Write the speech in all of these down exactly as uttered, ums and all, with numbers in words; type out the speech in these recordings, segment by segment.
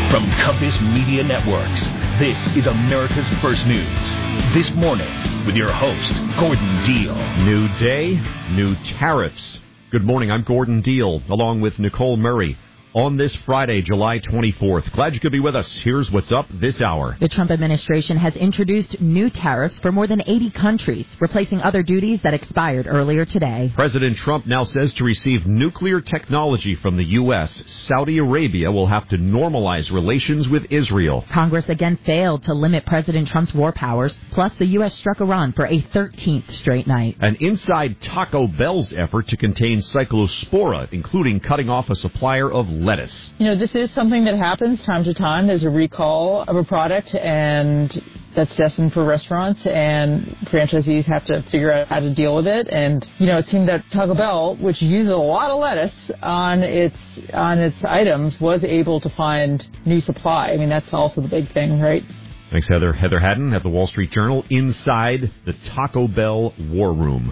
From Compass Media Networks, this is America's First News. This morning, with your host, Gordon Deal. New day, new tariffs. Good morning, I'm Gordon Deal, along with Nicole Murray. On this Friday, July twenty-fourth. Glad you could be with us. Here's what's up this hour. The Trump administration has introduced new tariffs for more than eighty countries, replacing other duties that expired earlier today. President Trump now says to receive nuclear technology from the U S, Saudi Arabia will have to normalize relations with Israel. Congress again failed to limit President Trump's war powers. Plus, the U S struck Iran for a thirteenth straight night. An inside Taco Bell's effort to contain cyclospora, including cutting off a supplier of lettuce. You know, this is something that happens time to time. There's a recall of a product, and that's destined for restaurants, and franchisees have to figure out how to deal with it. And, you know, it seemed that Taco Bell, which uses a lot of lettuce on its on its items, was able to find new supply. I mean, that's also the big thing, right? Thanks, Heather. Heather Haddon at the Wall Street Journal, inside the Taco Bell war room.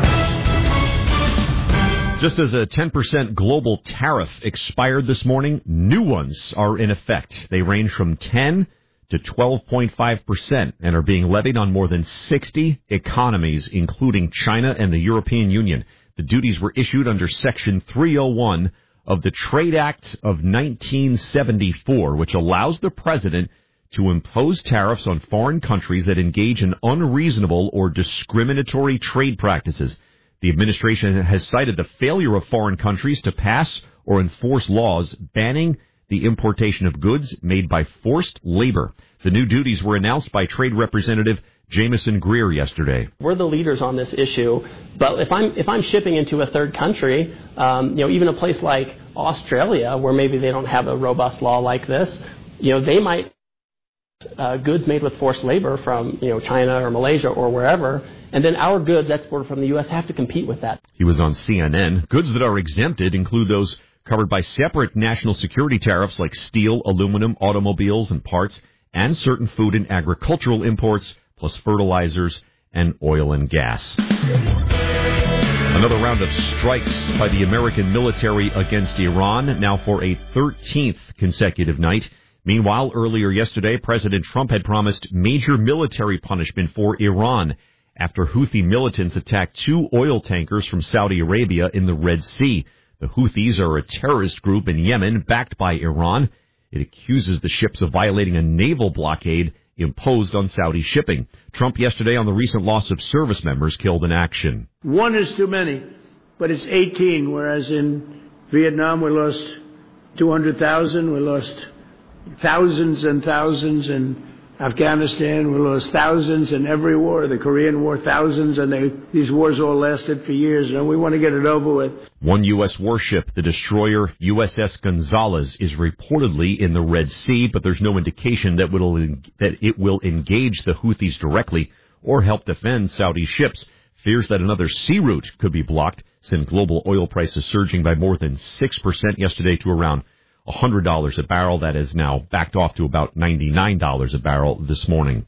Just as a ten percent global tariff expired this morning, new ones are in effect. They range from ten to twelve point five percent and are being levied on more than sixty economies, including China and the European Union. The duties were issued under Section three oh one of the Trade Act of nineteen seventy-four, which allows the president to impose tariffs on foreign countries that engage in unreasonable or discriminatory trade practices. The administration has cited the failure of foreign countries to pass or enforce laws banning the importation of goods made by forced labor. The new duties were announced by Trade Representative Jamieson Greer yesterday. We're the leaders on this issue, but if I'm if I'm shipping into a third country, um, you know, even a place like Australia, where maybe they don't have a robust law like this, you know, they might uh, goods made with forced labor from, you know, China or Malaysia or wherever. And then our goods exported from the U S have to compete with that. He was on C N N. Goods that are exempted include those covered by separate national security tariffs like steel, aluminum, automobiles, and parts, and certain food and agricultural imports, plus fertilizers and oil and gas. Another round of strikes by the American military against Iran, now for a thirteenth consecutive night. Meanwhile, earlier yesterday, President Trump had promised major military punishment for Iran after Houthi militants attacked two oil tankers from Saudi Arabia in the Red Sea. The Houthis are a terrorist group in Yemen backed by Iran. It accuses the ships of violating a naval blockade imposed on Saudi shipping. Trump yesterday on the recent loss of service members killed in action. One is too many, but it's eighteen, whereas in Vietnam we lost two hundred thousand, we lost thousands and thousands in Afghanistan, we lost thousands in every war, the Korean War, thousands, and they, these wars all lasted for years, and we want to get it over with. One U S warship, the destroyer U S S Gonzalez, is reportedly in the Red Sea, but there's no indication that, will, that it will engage the Houthis directly or help defend Saudi ships. Fears that another sea route could be blocked sent global oil prices surging by more than six percent yesterday to around one hundred dollars a barrel. That is now backed off to about ninety-nine dollars a barrel this morning.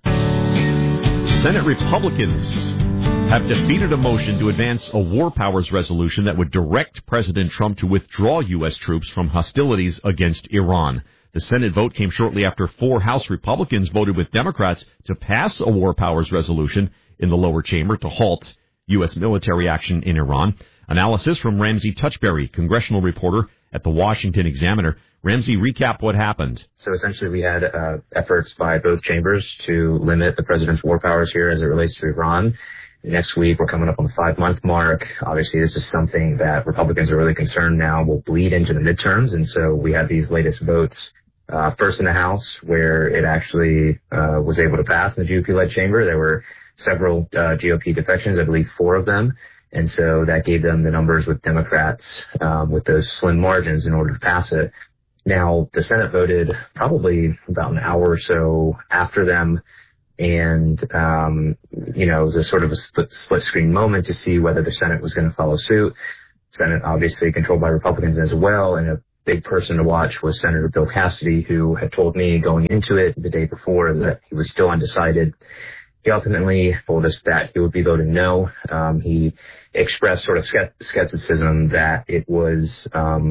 Senate Republicans have defeated a motion to advance a war powers resolution that would direct President Trump to withdraw U S troops from hostilities against Iran. The Senate vote came shortly after four House Republicans voted with Democrats to pass a war powers resolution in the lower chamber to halt U S military action in Iran. Analysis from Ramsey Touchberry, congressional reporter at the Washington Examiner. Ramsey, recap what happened. So essentially we had uh, efforts by both chambers to limit the president's war powers here as it relates to Iran. Next week, we're coming up on the five-month mark. Obviously, this is something that Republicans are really concerned now will bleed into the midterms. And so we had these latest votes, uh, first in the House, where it actually uh, was able to pass in the G O P-led chamber. There were several uh, G O P defections, I believe four of them. And so that gave them the numbers with Democrats um, with those slim margins in order to pass it. Now, the Senate voted probably about an hour or so after them, and, um, you know, it was a sort of a split, split screen moment to see whether the Senate was going to follow suit. Senate obviously controlled by Republicans as well, and a big person to watch was Senator Bill Cassidy, who had told me going into it the day before that he was still undecided. He ultimately told us that he would be voting no. Um, he expressed sort of skepticism that it was, um,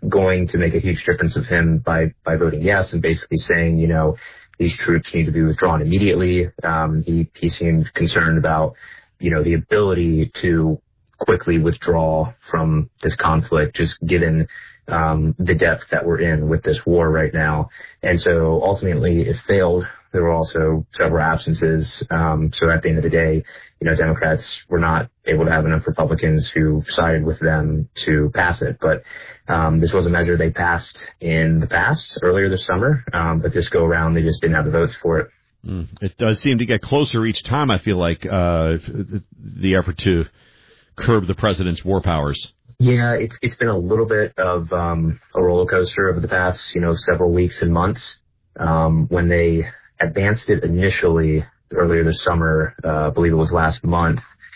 going to make a huge difference of him by, by voting yes and basically saying, you know, these troops need to be withdrawn immediately. Um, he, he seemed concerned about, you know, the ability to quickly withdraw from this conflict, just given um, the depth that we're in with this war right now. And so ultimately it failed. There were also several absences. Um, so at the end of the day, you know, Democrats were not able to have enough Republicans who sided with them to pass it. But um, this was a measure they passed in the past, earlier this summer. Um, but this go around, they just didn't have the votes for it. Mm. It does seem to get closer each time, I feel like, uh, the effort to curb the president's war powers. Yeah, it's it's been a little bit of um, a roller coaster over the past, you know, several weeks and months. Um, when they advanced it initially earlier this summer, uh, I believe it was last month.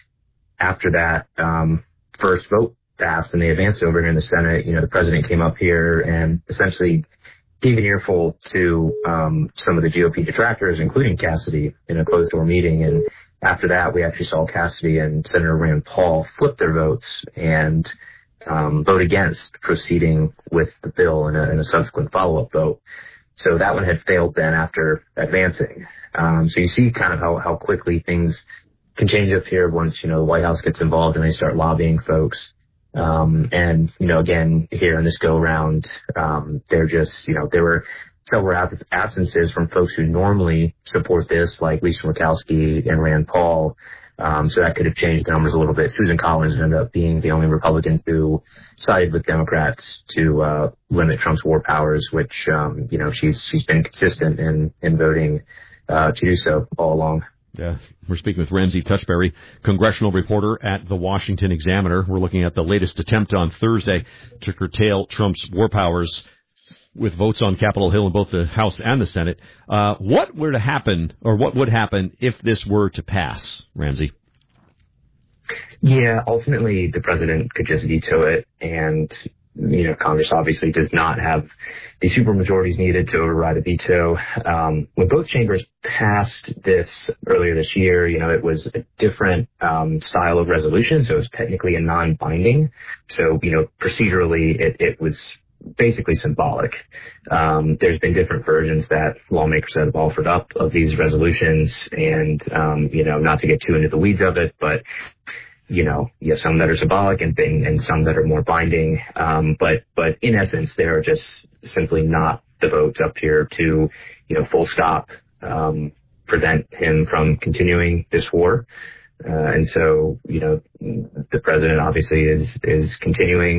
After that um, first vote passed and they advanced over here in the Senate, you know, the president came up here and essentially gave an earful to um, some of the G O P detractors, including Cassidy, in a closed-door meeting. And after that, we actually saw Cassidy and Senator Rand Paul flip their votes and um, vote against proceeding with the bill in a, in a subsequent follow-up vote. So that one had failed then after advancing. Um, so you see kind of how, how quickly things can change up here once, you know, the White House gets involved and they start lobbying folks. Um, and, you know, again, here in this go round, um, they're just, you know, there were several ab- absences from folks who normally support this, like Lisa Murkowski and Rand Paul. Um, so that could have changed the numbers a little bit. Susan Collins ended up being the only Republican who sided with Democrats to, uh, limit Trump's war powers, which, um, you know, she's, she's been consistent in, in voting, uh, to do so all along. Yeah, we're speaking with Ramsey Touchberry, congressional reporter at the Washington Examiner. We're looking at the latest attempt on Thursday to curtail Trump's war powers with votes on Capitol Hill in both the House and the Senate. Uh, what were to happen, or what would happen if this were to pass, Ramsey? Yeah, ultimately the president could just veto it, and you know, Congress obviously does not have the supermajorities needed to override a veto. Um, when both chambers passed this earlier this year, you know, it was a different um, style of resolution, so it was technically a non-binding. So, you know, procedurally, it, it was basically symbolic. Um, there's been different versions that lawmakers have offered up of these resolutions, and, um, you know, not to get too into the weeds of it, but you know, you have some that are symbolic and, and some that are more binding. Um, but, but in essence, they are just simply not the votes up here to, you know, full stop, um, prevent him from continuing this war. Uh, and so, you know, the president obviously is, is continuing.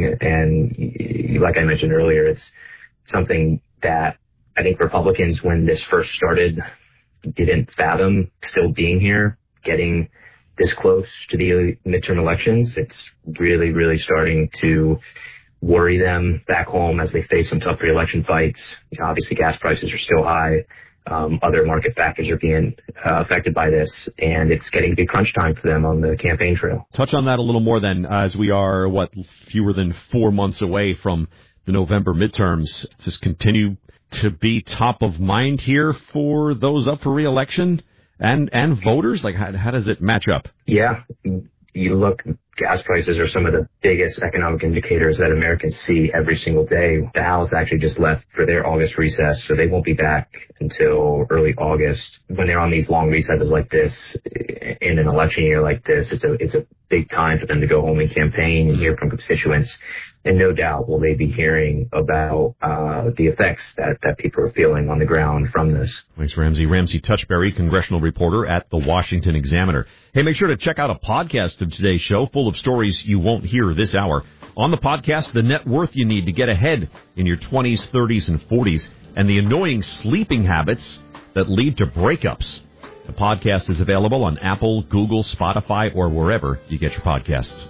And like I mentioned earlier, it's something that I think Republicans, when this first started, didn't fathom still being here, getting this close to the midterm elections. It's really, really starting to worry them back home as they face some tough re-election fights. You know, obviously, gas prices are still high. Um, other market factors are being uh, affected by this, and it's getting to be crunch time for them on the campaign trail. Touch on that a little more then, as we are, what, fewer than four months away from the November midterms. Does this continue to be top of mind here for those up for re-election? And and voters? Like, how, how does it match up? Yeah. You look, gas prices are some of the biggest economic indicators that Americans see every single day. The House actually just left for their August recess, so they won't be back until early August. When they're on these long recesses like this, in an election year like this, it's a it's a big time for them to go home and campaign and hear from constituents. And no doubt will they be hearing about uh, the effects that, that people are feeling on the ground from this. Thanks, Ramsey. Ramsey Touchberry, congressional reporter at the Washington Examiner. Hey, make sure to check out a podcast of today's show full of stories you won't hear this hour. On the podcast, the net worth you need to get ahead in your twenties, thirties, and forties, and the annoying sleeping habits that lead to breakups. The podcast is available on Apple, Google, Spotify, or wherever you get your podcasts.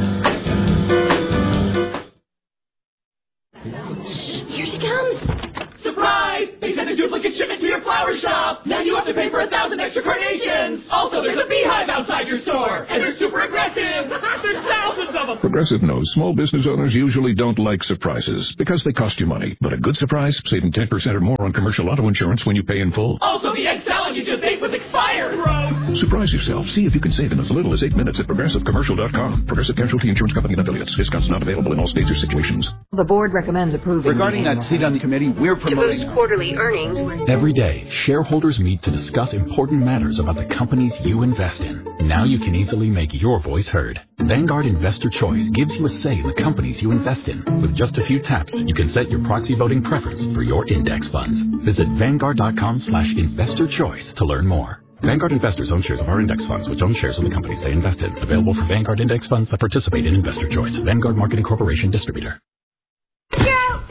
Here she comes. Surprise! They sent a duplicate shipment to your flower shop! Now you have to pay for a thousand extra carnations! Also, there's a beehive outside your store! And they're super aggressive! There's thousands of them! Progressive knows small business owners usually don't like surprises because they cost you money. But a good surprise, saving ten percent or more on commercial auto insurance when you pay in full. Also, the egg salad you just ate was expired! Gross! Surprise yourself. See if you can save in as little as eight minutes at progressive commercial dot com. Progressive Casualty Insurance Company and affiliates. Discounts not available in all states or situations. The board recommends approving. Regarding that seat on the committee, we're promoting... To boost quarterly earnings... Every day, shareholders meet to discuss important matters about the companies you invest in. Now you can easily make your voice heard. Vanguard Investor Choice gives you a say in the companies you invest in. With just a few taps, you can set your proxy voting preference for your index funds. Visit vanguard dot com slash investor choice to learn more. Vanguard investors own shares of our index funds, which own shares of the companies they invest in. Available for Vanguard index funds that participate in Investor Choice. Vanguard Marketing Corporation Distributor. Joe!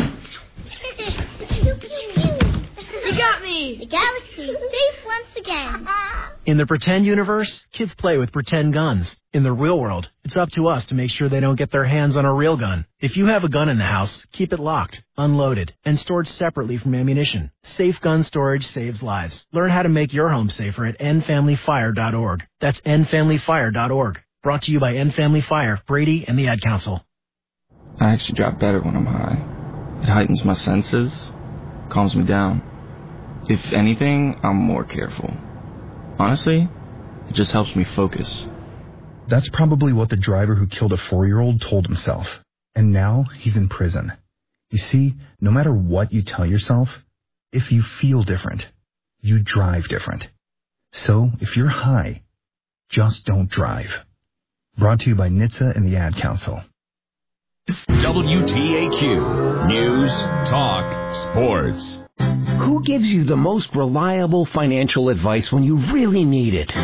You got me! The galaxy is safe once again. In the pretend universe, kids play with pretend guns. In the real world, it's up to us to make sure they don't get their hands on a real gun. If you have a gun in the house, keep it locked, unloaded, and stored separately from ammunition. Safe gun storage saves lives. Learn how to make your home safer at end family fire dot org. That's end family fire dot org. Brought to you by End Family Fire, Brady, and the Ad Council. I actually drive better when I'm high. It heightens my senses, calms me down. If anything, I'm more careful. Honestly, it just helps me focus. That's probably what the driver who killed a four-year-old told himself. And now he's in prison. You see, no matter what you tell yourself, if you feel different, you drive different. So, if you're high, just don't drive. Brought to you by N H T S A and the Ad Council. W T A Q News, Talk, Sports. Who gives you the most reliable financial advice when you really need it?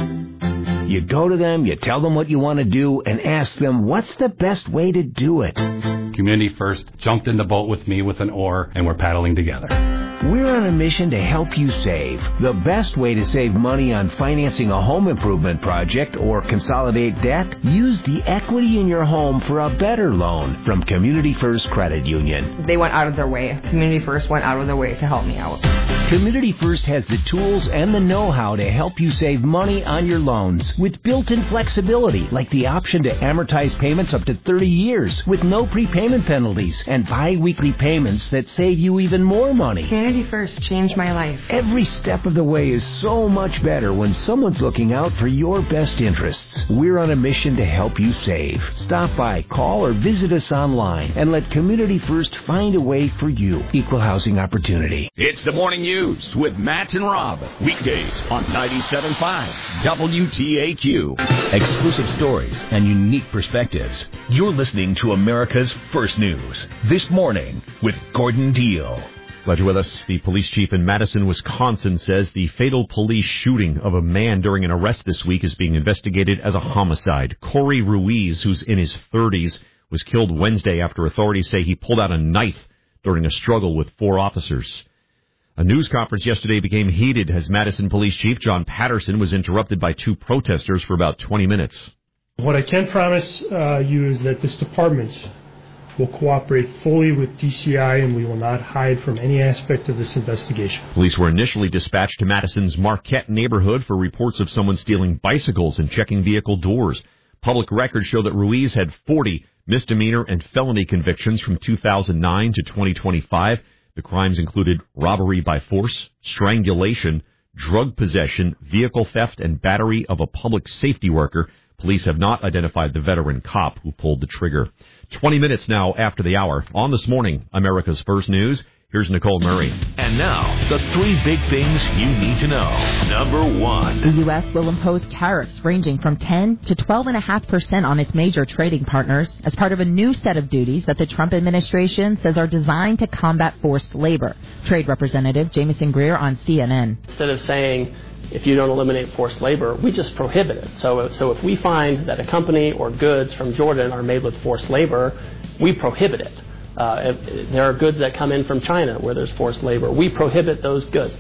You go to them, you tell them what you want to do, and ask them what's the best way to do it. Community First jumped in the boat with me with an oar, and we're paddling together. We're on a mission to help you save. The best way to save money on financing a home improvement project or consolidate debt? Use the equity in your home for a better loan from Community First Credit Union. They went out of their way. Community First went out of their way to help me out. Community First has the tools and the know-how to help you save money on your loans with built-in flexibility, like the option to amortize payments up to thirty years with no prepayment penalties and bi-weekly payments that save you even more money. Community First changed my life. Every step of the way is so much better when someone's looking out for your best interests. We're on a mission to help you save. Stop by, call, or visit us online and let Community First find a way for you. Equal housing opportunity. It's the Morning News with Matt and Rob. Weekdays on ninety-seven point five W T A Q. Exclusive stories and unique perspectives. You're listening to America's First News. This Morning with Gordon Deal. Glad you're with us. The police chief in Madison, Wisconsin, says the fatal police shooting of a man during an arrest this week is being investigated as a homicide. Corey Ruiz, who's in his thirties, was killed Wednesday after authorities say he pulled out a knife during a struggle with four officers. A news conference yesterday became heated as Madison Police Chief John Patterson was interrupted by two protesters for about twenty minutes. What I can promise uh, you is that this department will cooperate fully with D C I, and we will not hide from any aspect of this investigation. Police were initially dispatched to Madison's Marquette neighborhood for reports of someone stealing bicycles and checking vehicle doors. Public records show that Ruiz had forty misdemeanor and felony convictions from two thousand nine to twenty twenty-five. The crimes included robbery by force, strangulation, drug possession, vehicle theft, and battery of a public safety worker. Police have not identified the veteran cop who pulled the trigger. twenty minutes now after the hour. On This Morning, America's First News, here's Nicole Murray. And now, the three big things you need to know. Number one. The U S will impose tariffs ranging from ten to twelve point five percent on its major trading partners as part of a new set of duties that the Trump administration says are designed to combat forced labor. Trade Representative Jamieson Greer on C N N. Instead of saying, if you don't eliminate forced labor, we just prohibit it. So, so if we find that a company or goods from Jordan are made with forced labor, we prohibit it. Uh, if there are goods that come in from China where there's forced labor. We prohibit those goods.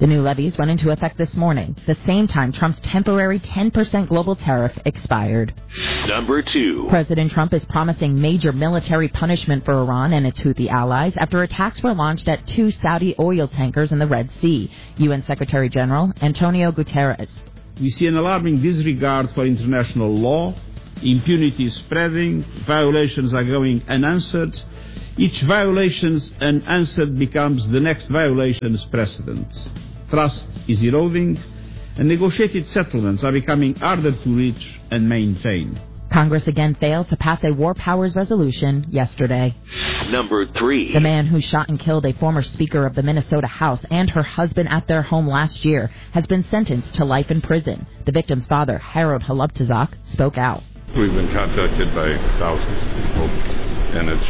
The new levies went into effect this morning, the same time Trump's temporary ten percent global tariff expired. Number two. President Trump is promising major military punishment for Iran and its Houthi allies after attacks were launched at two Saudi oil tankers in the Red Sea. U N Secretary General Antonio Guterres. We see an alarming disregard for international law. Impunity is spreading. Violations are going unanswered. Each violation unanswered becomes the next violation's precedent. Trust is eroding, and negotiated settlements are becoming harder to reach and maintain. Congress again failed to pass a war powers resolution yesterday. Number three. The man who shot and killed a former Speaker of the Minnesota House and her husband at their home last year has been sentenced to life in prison. The victim's father, Harold Halubtazak, spoke out. We've been contacted by thousands of people, and it's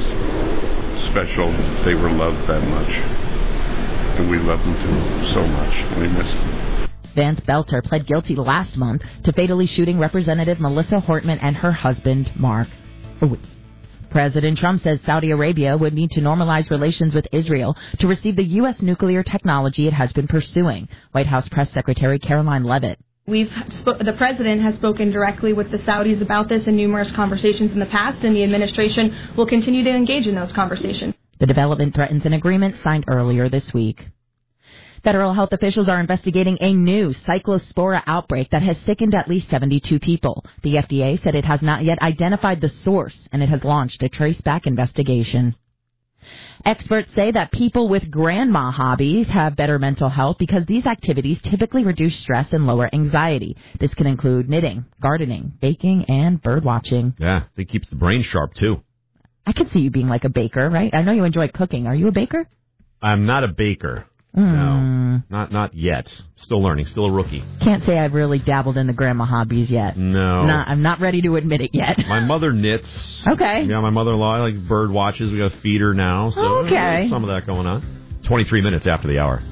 just special. They were loved that much. And we love them too so much, and we miss them. Vance Belter pled guilty last month to fatally shooting Representative Melissa Hortman and her husband, Mark. Oh, President Trump says Saudi Arabia would need to normalize relations with Israel to receive the U S nuclear technology it has been pursuing. White House Press Secretary Caroline Leavitt. We've sp- the president has spoken directly with the Saudis about this in numerous conversations in the past, and the administration will continue to engage in those conversations. The development threatens an agreement signed earlier this week. Federal health officials are investigating a new cyclospora outbreak that has sickened at least seventy-two people. The F D A said it has not yet identified the source, and it has launched a traceback investigation. Experts say that people with grandma hobbies have better mental health because these activities typically reduce stress and lower anxiety. This can include knitting, gardening, baking, and bird watching. Yeah, it keeps the brain sharp, too. I could see you being like a baker, right? I know you enjoy cooking. Are you a baker? I'm not a baker. Mm. No, not not yet. Still learning. Still a rookie. Can't say I've really dabbled in the grandma hobbies yet. No. Not, I'm not ready to admit it yet. My mother knits. Okay. Yeah, my mother-in-law like bird watches. We got to feed her now. So okay. There's some of that going on. twenty-three minutes after the hour.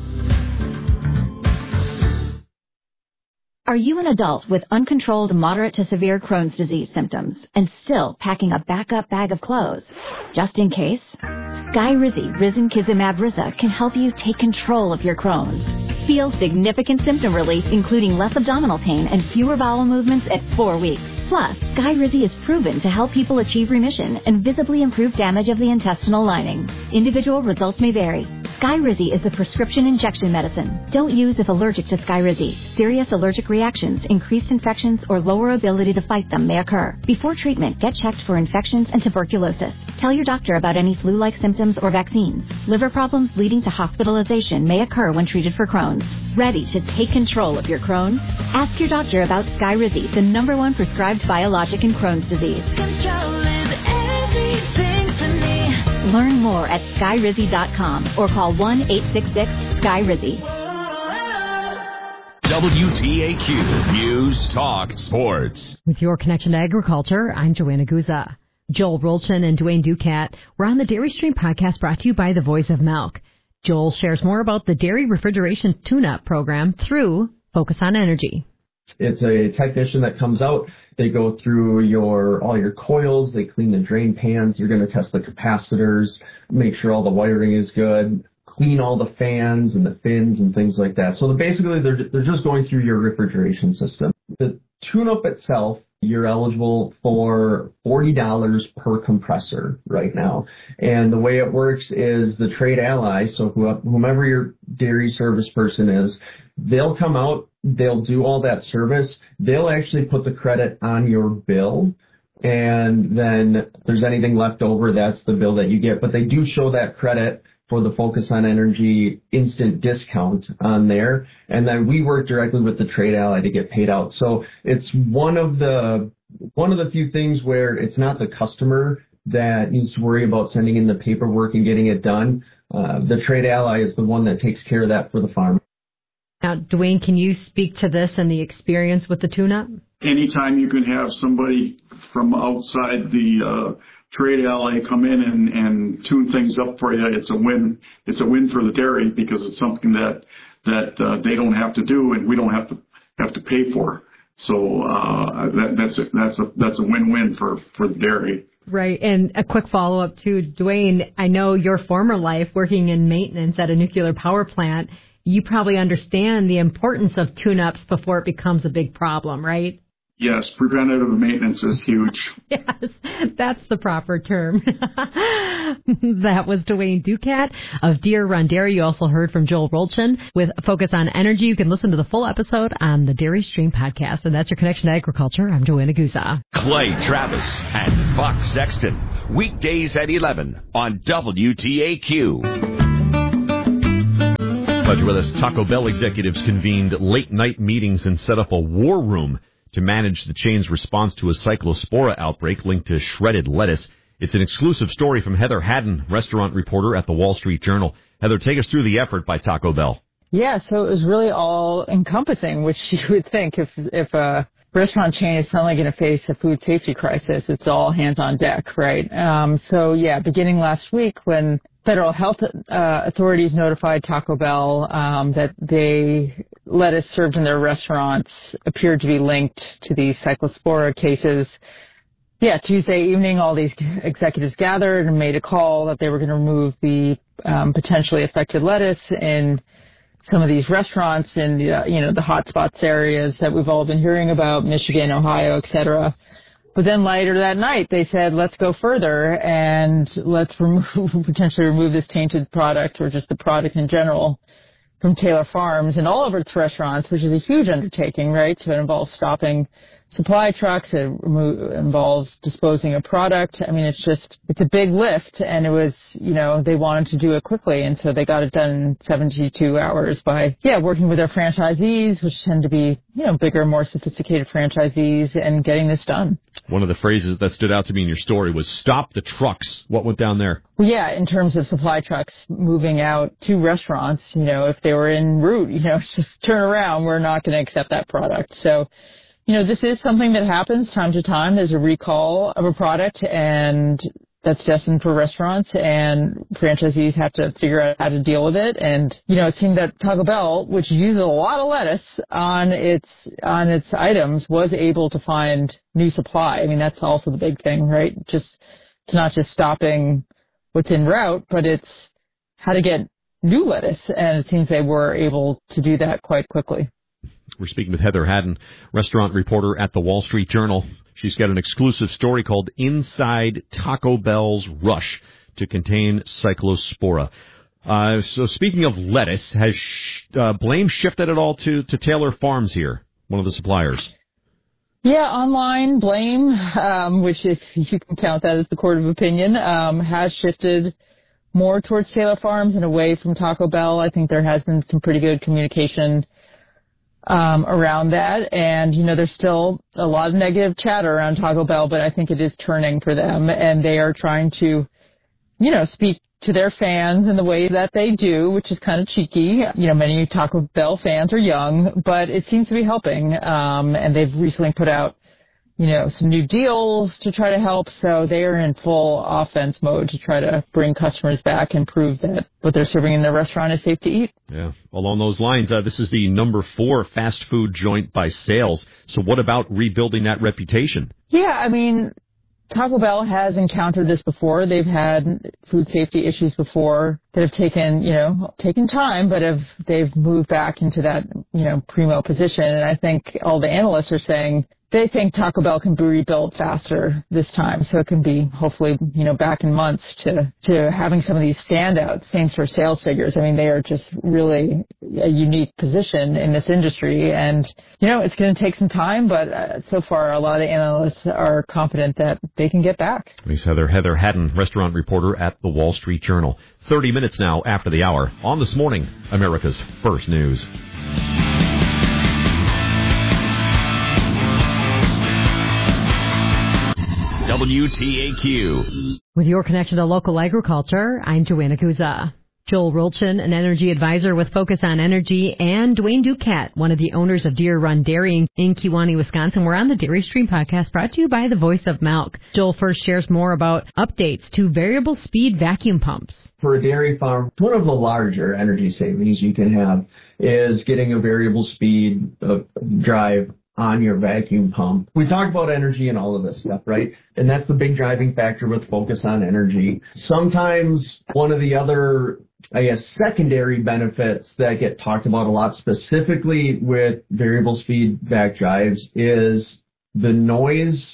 Are you an adult with uncontrolled moderate to severe Crohn's disease symptoms and still packing a backup bag of clothes? Just in case, Skyrizi Risankizumab Riza can help you take control of your Crohn's. Feel significant symptom relief, including less abdominal pain and fewer bowel movements at four weeks. Plus, Skyrizi is proven to help people achieve remission and visibly improve damage of the intestinal lining. Individual results may vary. Skyrizi is a prescription injection medicine. Don't use if allergic to Skyrizi. Serious allergic reactions, increased infections, or lower ability to fight them may occur. Before treatment, get checked for infections and tuberculosis. Tell your doctor about any flu-like symptoms or vaccines. Liver problems leading to hospitalization may occur when treated for Crohn's. Ready to take control of your Crohn's? Ask your doctor about Skyrizi, the number one prescribed biologic in Crohn's disease. Control is everything to me. Learn more at skyrizi dot com or call one eight six six SKYRIZI. W T A Q News Talk Sports. With your connection to agriculture, I'm Joanna Guza. Joel Rolchin and Dwayne Ducat were on the Dairy Stream podcast brought to you by The Voice of Milk. Joel shares more about the dairy refrigeration tune-up program through Focus on Energy. It's a technician that comes out. They go through your all your coils. They clean the drain pans. You're going to test the capacitors, make sure all the wiring is good, clean all the fans and the fins and things like that. So basically, they're they're just going through your refrigeration system. The tune-up itself, you're eligible for forty dollars per compressor right now. And the way it works is the trade ally, so whomever your dairy service person is, they'll come out, they'll do all that service. They'll actually put the credit on your bill. And then if there's anything left over, that's the bill that you get. But they do show that credit for the Focus on Energy instant discount on there. And then we work directly with the trade ally to get paid out. So it's one of the one of the few things where it's not the customer that needs to worry about sending in the paperwork and getting it done. Uh, the trade ally is the one that takes care of that for the farmer. Now, Dwayne, can you speak to this and the experience with the tune-up? Anytime you can have somebody from outside the uh, trade ally come in and, and tune things up for you, it's a win. It's a win for the dairy because it's something that that uh, they don't have to do and we don't have to have to pay for. So uh, that, that's a, that's a that's a win-win for, for the dairy. Right. And a quick follow-up too, Dwayne, I know your former life working in maintenance at a nuclear power plant, you probably understand the importance of tune-ups before it becomes a big problem, right? Yes, preventative maintenance is huge. Yes, that's the proper term. That was Dwayne Ducat of Deer Run Dairy. You also heard from Joel Rolchin with Focus on Energy. You can listen to the full episode on the Dairy Stream podcast. And that's your Connection to Agriculture. I'm Joanna Guza. Clay Travis and Buck Sexton. Weekdays at eleven on W T A Q. Glad you're with us. Taco Bell executives convened late-night meetings and set up a war room to manage the chain's response to a cyclospora outbreak linked to shredded lettuce. It's an exclusive story from Heather Haddon, restaurant reporter at the Wall Street Journal. Heather, take us through the effort by Taco Bell. Yeah, so it was really all encompassing, which you would think if if a restaurant chain is suddenly going to face a food safety crisis, it's all hands on deck, right? Um, so yeah, beginning last week when federal health uh, authorities notified Taco Bell um, that they lettuce served in their restaurants appeared to be linked to these cyclospora cases. Yeah, Tuesday evening, all these executives gathered and made a call that they were going to remove the um, potentially affected lettuce in some of these restaurants in the, uh, you know, the hotspots areas that we've all been hearing about, Michigan, Ohio, et cetera. But then later that night, they said, let's go further and let's remove, potentially remove this tainted product or just the product in general from Taylor Farms and all of its restaurants, which is a huge undertaking, right? So it involves stopping supply trucks. It remo- involves disposing of product. I mean, it's just, it's a big lift, and it was, you know, they wanted to do it quickly, and so they got it done in seventy-two hours by, yeah, working with their franchisees, which tend to be, you know, bigger, more sophisticated franchisees, and getting this done. One of the phrases that stood out to me in your story was stop the trucks. What went down there? Well, yeah, in terms of supply trucks moving out to restaurants, you know, if they were en route, you know, just turn around. We're not going to accept that product. So, you know, this is something that happens time to time. There's a recall of a product, and that's destined for restaurants, and franchisees have to figure out how to deal with it. And, you know, it seemed that Taco Bell, which uses a lot of lettuce on its on its items, was able to find new supply. I mean, that's also the big thing, right? Just it's not just stopping what's en route, but it's how to get new lettuce, and it seems they were able to do that quite quickly. We're speaking with Heather Haddon, restaurant reporter at the Wall Street Journal. She's got an exclusive story called Inside Taco Bell's Rush to Contain Cyclospora. Uh, so speaking of lettuce, has sh- uh, blame shifted at all to, to Taylor Farms here, one of the suppliers? Yeah, online blame, um, which if you can count that as the court of opinion, um, has shifted more towards Taylor Farms and away from Taco Bell. I think there has been some pretty good communication Um, around that. And, you know, there's still a lot of negative chatter around Taco Bell, but I think it is turning for them, and they are trying to, you know, speak to their fans in the way that they do, which is kind of cheeky. You know, many Taco Bell fans are young, but it seems to be helping. Um, and they've recently put out, you know, some new deals to try to help. So they are in full offense mode to try to bring customers back and prove that what they're serving in their restaurant is safe to eat. Yeah. Along those lines, uh, this is the number four fast food joint by sales. So what about rebuilding that reputation? Yeah, I mean, Taco Bell has encountered this before. They've had food safety issues before that have taken, you know, taken time, but have they've moved back into that, you know, primo position. And I think all the analysts are saying they think Taco Bell can be rebuilt faster this time, so it can be hopefully, you know, back in months to, to having some of these standout same-store sales figures. I mean, they are just really a unique position in this industry, and, you know, it's going to take some time, but uh, so far a lot of the analysts are confident that they can get back. Thanks, Heather. Heather Haddon, restaurant reporter at the Wall Street Journal. thirty minutes now after the hour. On This Morning, America's First News. W T A Q. With your connection to local agriculture, I'm Joanna Guza. Joel Rolchin, an energy advisor with Focus on Energy, and Dwayne Ducat, one of the owners of Deer Run Dairy in Kewanee, Wisconsin. We're on the Dairy Stream podcast brought to you by the Voice of Milk. Joel first shares more about updates to variable speed vacuum pumps. For a dairy farm, one of the larger energy savings you can have is getting a variable speed of drive on your vacuum pump. We talk about energy and all of this stuff, right? And that's the big driving factor with Focus on Energy. Sometimes one of the other, I guess, secondary benefits that get talked about a lot, specifically with variable speed vac drives, is the noise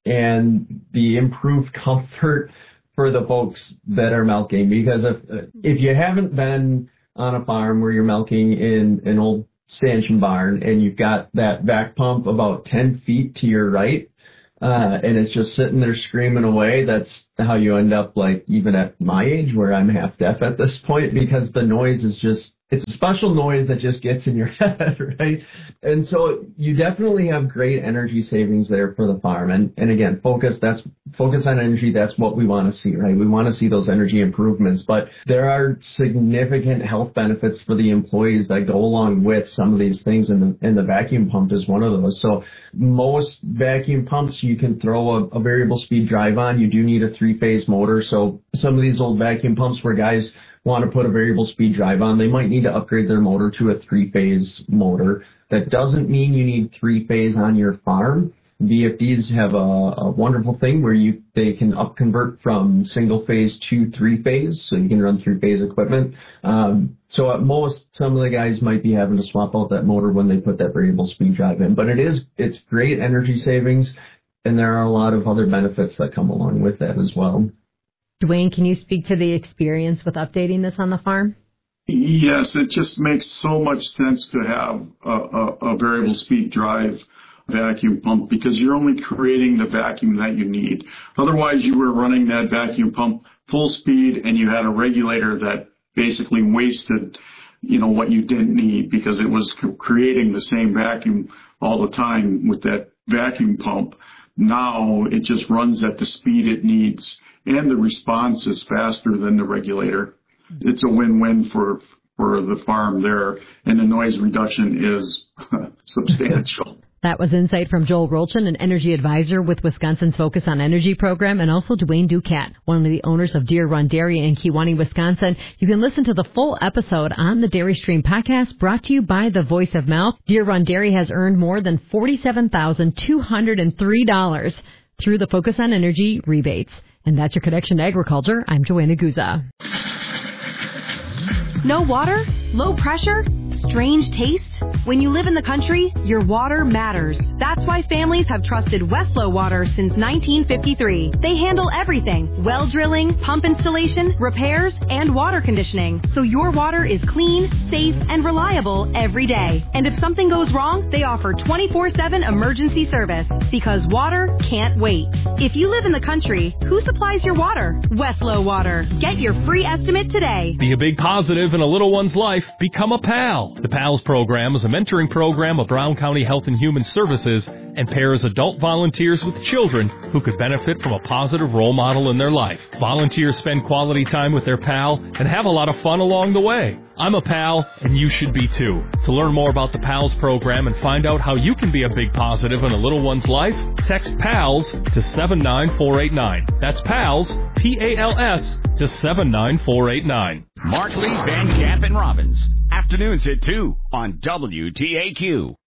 and the improved comfort for the folks that are milking. Because if if you haven't been on a farm where you're milking in an old stanchion barn and you've got that vac pump about ten feet to your right, uh, and it's just sitting there screaming away, that's how you end up, like, even at my age where I'm half deaf at this point, because the noise is just, it's a special noise that just gets in your head, right? And so you definitely have great energy savings there for the farm. And, and again, focus, that's Focus on Energy. That's what we want to see, right? We want to see those energy improvements, but there are significant health benefits for the employees that go along with some of these things. And the, and the vacuum pump is one of those. So most vacuum pumps, you can throw a, a variable speed drive on. You do need a three phase motor. So some of these old vacuum pumps where guys want to put a variable speed drive on, they might need to upgrade their motor to a three-phase motor. That doesn't mean you need three-phase on your farm. V F Ds have a, a wonderful thing where you they can upconvert from single-phase to three-phase, so you can run three-phase equipment. Um, so at most, some of the guys might be having to swap out that motor when they put that variable speed drive in. But it is it's great energy savings, and there are a lot of other benefits that come along with that as well. Dwayne, can you speak to the experience with updating this on the farm? Yes, it just makes so much sense to have a, a, a variable speed drive vacuum pump, because you're only creating the vacuum that you need. Otherwise, you were running that vacuum pump full speed and you had a regulator that basically wasted, you know, what you didn't need, because it was creating the same vacuum all the time with that vacuum pump. Now it just runs at the speed it needs, and the response is faster than the regulator. It's a win-win for for the farm there, and the noise reduction is substantial. That was insight from Joel Rolchin, an energy advisor with Wisconsin's Focus on Energy program, and also Dwayne Ducat, one of the owners of Deer Run Dairy in Kewanee, Wisconsin. You can listen to the full episode on the Dairy Stream podcast, brought to you by the Voice of Milk. Deer Run Dairy has earned more than forty-seven thousand two hundred three dollars through the Focus on Energy rebates. And that's your connection to agriculture. I'm Joanna Guza. No water? Low pressure? Strange taste? When you live in the country, your water matters. That's why families have trusted Westlow Water since nineteen fifty-three. They handle everything: well drilling, pump installation, repairs, and water conditioning. So your water is clean, safe, and reliable every day. And if something goes wrong, they offer twenty-four seven emergency service, because water can't wait. If you live in the country, who supplies your water? Westlow Water. Get your free estimate today. Be a big positive in a little one's life. Become a PAL. The PALS program is a mentoring program of Brown County Health and Human Services and pairs adult volunteers with children who could benefit from a positive role model in their life. Volunteers spend quality time with their pal and have a lot of fun along the way. I'm a pal, and you should be too. To learn more about the PALS program and find out how you can be a big positive in a little one's life, text PALS to seven nine four eight nine. That's PALS, P A L S, to seven nine four eight nine. Markley, Van Camp, and Robbins. Afternoons at two on W T A Q.